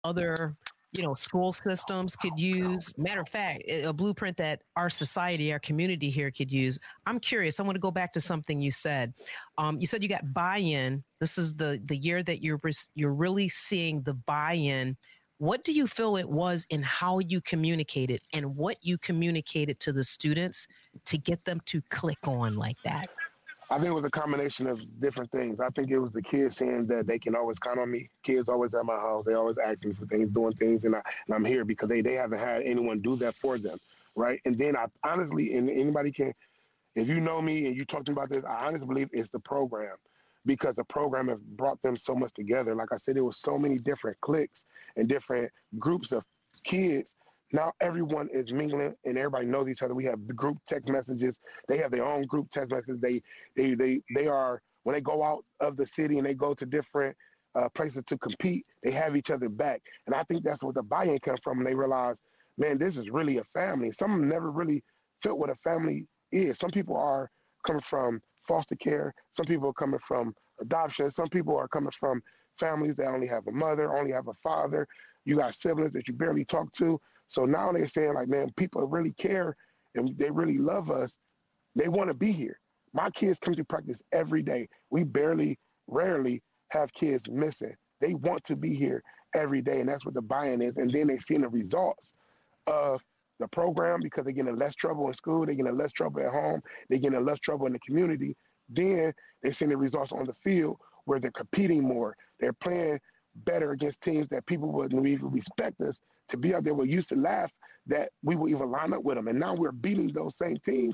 other, school systems could use. Matter of fact, a blueprint that our society, our community here could use. I'm curious. I want to go back to something you said. You said you got buy-in. This is the year that you're really seeing the buy-in. What do you feel it was in how you communicated and what you communicated to the students to get them to click on like that? I think it was a combination of different things. I think it was the kids saying that they can always count on me. Kids always at my house. They always ask me for things, doing things, and I'm here because they haven't had anyone do that for them, right? And then I honestly, and anybody can, if you know me and you talked about this, I honestly believe it's the program because the program has brought them so much together. Like I said, there was so many different cliques and different groups of kids. Now everyone is mingling and everybody knows each other. We have the group text messages. They have their own group text messages. They are when they go out of the city and they go to different places to compete. They have each other back, and I think that's what the buy-in comes from. And they realize, man, this is really a family. Some of them never really felt what a family is. Some people are coming from foster care. Some people are coming from adoption. Some people are coming from families that only have a mother, only have a father. You got siblings that you barely talk to. So now they're saying, like, man, people really care and they really love us. They want to be here. My kids come to practice every day. We rarely have kids missing. They want to be here every day, and that's what the buy-in is. And then they're seeing the results of the program because they're getting less trouble in school, they're getting less trouble at home, they're getting less trouble in the community. Then they're seeing the results on the field where they're competing more. They're playing better against teams that people wouldn't even respect us to be out there. We used to laugh that we would even line up with them, and now we're beating those same teams.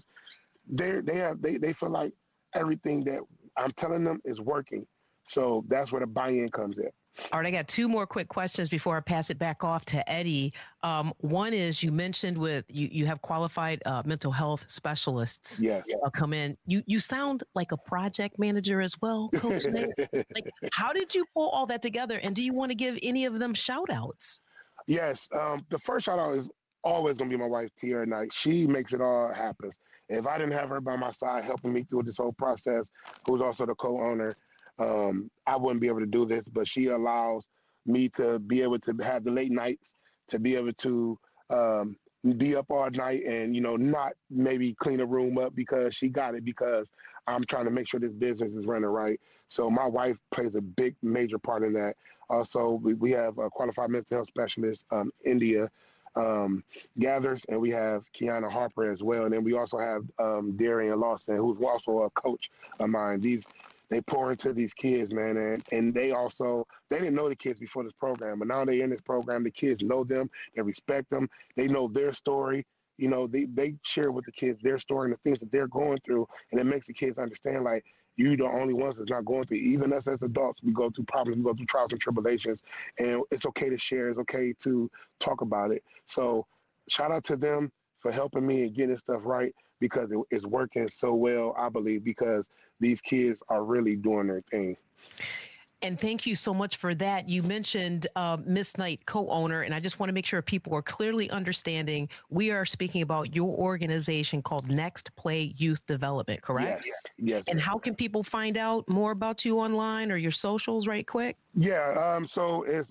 They feel like everything that I'm telling them is working. So that's where the buy-in comes in. All right, I got two more quick questions before I pass it back off to Eddie. One is you mentioned you have qualified mental health specialists Yes. come in. You sound like a project manager as well, Coach Nate. Like, how did you pull all that together? And do you want to give any of them shout outs? Yes. The first shout out is always going to be my wife, Tiara Knight. She makes it all happen. If I didn't have her by my side helping me through this whole process, who's also the co-owner, I wouldn't be able to do this, but she allows me to be able to have the late nights, to be able to be up all night and, not maybe clean a room up because she got it because I'm trying to make sure this business is running right. So my wife plays a big, major part in that. Also, we have a qualified mental health specialist, India Gathers, and we have Kiana Harper as well. And then we also have Darian Lawson, who's also a coach of mine. They pour into these kids, man, and they didn't know the kids before this program, but now they're in this program. The kids know them, they respect them, they know their story. They share with the kids their story and the things that they're going through, and it makes the kids understand, like, you the only ones that's not going through. Even us as adults, we go through problems, we go through trials and tribulations, and it's okay to share, it's okay to talk about it. So shout out to them for helping me and getting stuff right because it's working so well, I believe, because these kids are really doing their thing. And thank you so much for that. You mentioned Miss Knight, co-owner, and I just want to make sure people are clearly understanding. We are speaking about your organization called Next Play Youth Development, correct? Yes. And how can people find out more about you online or your socials right quick? Yeah, so it's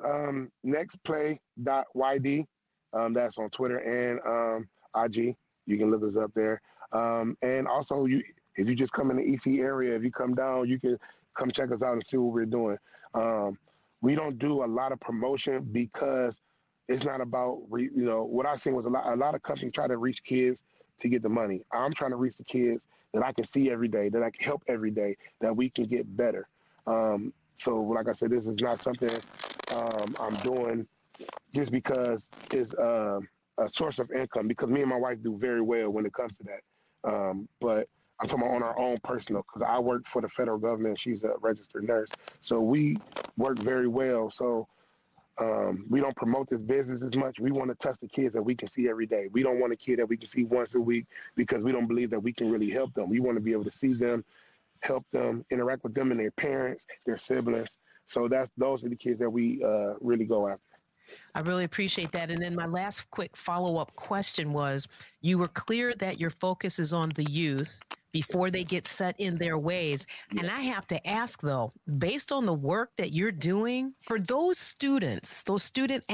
nextplay.yd. That's on Twitter and IG. You can look us up there. And also, if you just come in the EC area, if you come down, you can come check us out and see what we're doing. We don't do a lot of promotion because it's not about, what I've seen was a lot of companies try to reach kids to get the money. I'm trying to reach the kids that I can see every day, that I can help every day, that we can get better. So like I said, this is not something I'm doing just because it's a source of income, because me and my wife do very well when it comes to that. But I'm talking about on our own personal, because I work for the federal government. She's a registered nurse. So we work very well. So we don't promote this business as much. We want to touch the kids that we can see every day. We don't want a kid that we can see once a week because we don't believe that we can really help them. We want to be able to see them, help them, interact with them and their parents, their siblings. So those are the kids that we really go after. I really appreciate that. And then my last quick follow-up question was, you were clear that your focus is on the youth before they get set in their ways. And I have to ask though, based on the work that you're doing for those students, those student